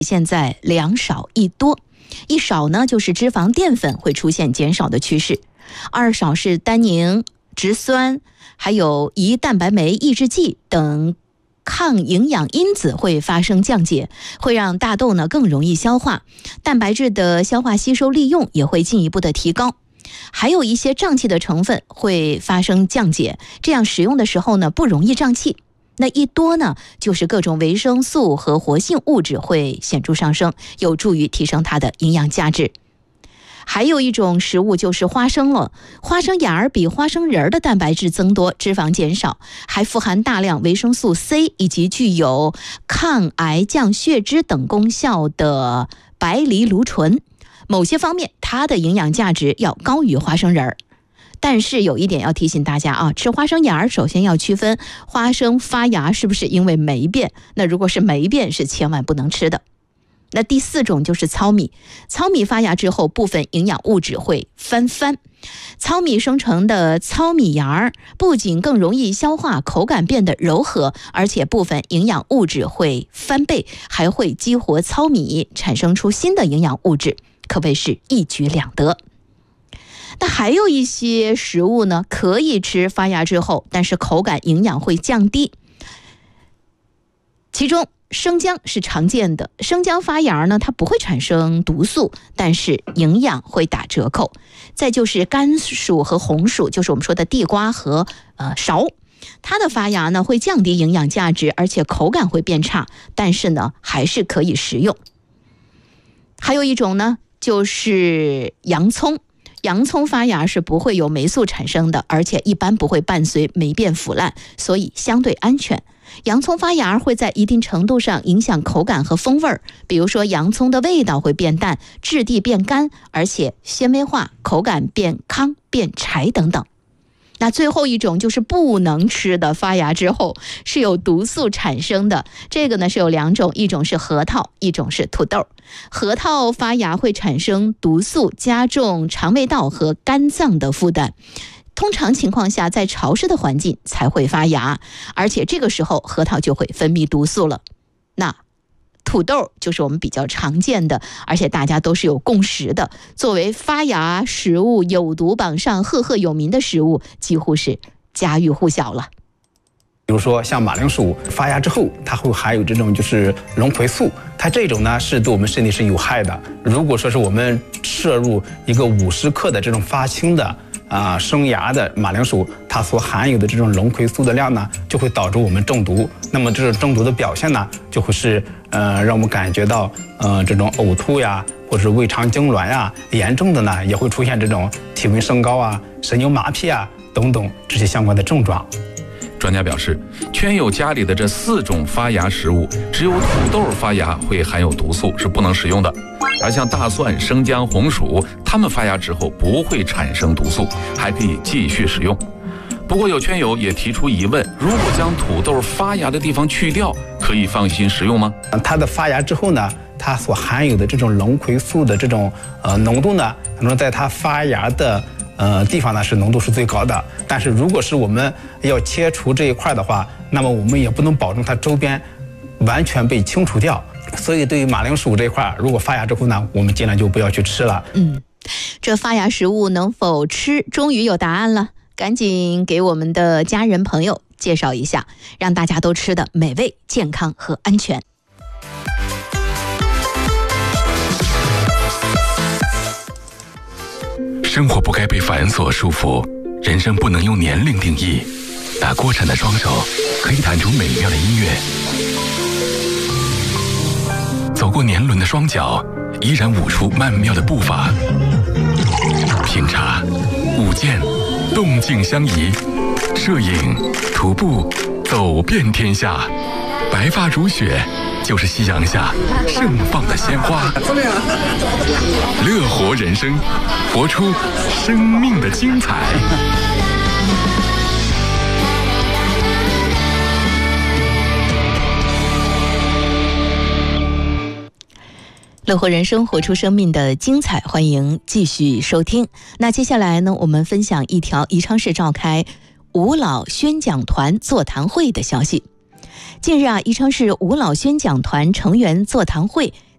现在两少一多。一少呢，就是脂肪淀粉会出现减少的趋势；二少是单宁、植酸，还有胰蛋白酶抑制剂等抗营养因子会发生降解，会让大豆呢更容易消化，蛋白质的消化吸收利用也会进一步的提高。还有一些胀气的成分会发生降解，这样使用的时候呢不容易胀气。那一多呢，就是各种维生素和活性物质会显著上升，有助于提升它的营养价值。还有一种食物就是花生了，花生芽儿比花生仁儿的蛋白质增多，脂肪减少，还富含大量维生素 C 以及具有抗癌降血脂等功效的白藜芦醇，某些方面它的营养价值要高于花生仁儿。但是有一点要提醒大家啊，吃花生芽首先要区分花生发芽是不是因为霉变，那如果是霉变是千万不能吃的。那第四种就是糙米，糙米发芽之后部分营养物质会翻番，糙米生成的糙米芽不仅更容易消化，口感变得柔和，而且部分营养物质会翻倍，还会激活糙米产生出新的营养物质，可谓是一举两得。那还有一些食物呢，可以吃发芽之后，但是口感营养会降低。其中生姜是常见的，生姜发芽呢，它不会产生毒素，但是营养会打折扣。再就是甘薯和红薯，就是我们说的地瓜和芍，它的发芽呢会降低营养价值，而且口感会变差，但是呢还是可以食用。还有一种呢就是洋葱。洋葱发芽是不会有霉素产生的，而且一般不会伴随霉变腐烂，所以相对安全。洋葱发芽会在一定程度上影响口感和风味，比如说洋葱的味道会变淡，质地变干，而且纤维化，口感变糠变柴等等。那最后一种就是不能吃的，发芽之后是有毒素产生的。这个呢是有两种，一种是核桃，一种是土豆。核桃发芽会产生毒素，加重肠胃道和肝脏的负担。通常情况下，在潮湿的环境才会发芽，而且这个时候核桃就会分泌毒素了。那土豆就是我们比较常见的，而且大家都是有共识的，作为发芽食物有毒榜上赫赫有名的食物，几乎是家喻户晓了。 比如说像马铃薯发芽之后，它会含有这种就是龙葵素，它这种呢是对我们身体是有害的。如果说是我们摄入一个50克的这种发青的生芽的马铃薯，它所含有的这种龙葵素的量呢，就会导致我们中毒。那么这种中毒的表现呢，就会是让我们感觉到这种呕吐呀，或者是胃肠痉挛呀，严重的呢也会出现这种体温升高啊、神经麻痹啊等等这些相关的症状。 专家表示，圈友家里的这4种发芽食物，只有土豆发芽会含有毒素，是不能食用的。而像大蒜、生姜、红薯，它们发芽之后不会产生毒素，还可以继续食用。不过有圈友也提出疑问，如果将土豆发芽的地方去掉，可以放心食用吗？ 它的发芽之后呢，它所含有的这种龙葵素的这种浓度呢，可能在它发芽的地方呢是浓度是最高的。但是如果是我们要切除这一块的话，那么我们也不能保证它周边完全被清除掉。所以对于马铃薯这一块，如果发芽之后呢，我们尽量就不要去吃了。 这发芽食物能否吃，终于有答案了。赶紧给我们的家人朋友介绍一下，让大家都吃得美味、健康和安全。 生活不该被繁琐束缚，人生不能用年龄定义。那锅铲的双手可以弹出美妙的音乐，走过年轮的双脚依然舞出曼妙的步伐。品茶、舞剑，动静相宜；摄影、徒步，走遍天下。白发如雪，就是夕阳下盛放的鲜花。乐活人生，活出生命的精彩。 乐活人生，活出生命的精彩，欢迎继续收听。那接下来呢，我们分享一条宜昌市召开吾老宣讲团座谈会的消息。近日啊，宜昌市吾老宣讲团成员座谈会